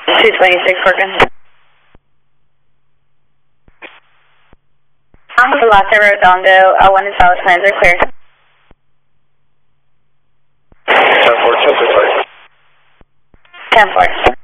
226 working. Velocity Redondo, 1 and solid plans are clear. 10-4, 10-4.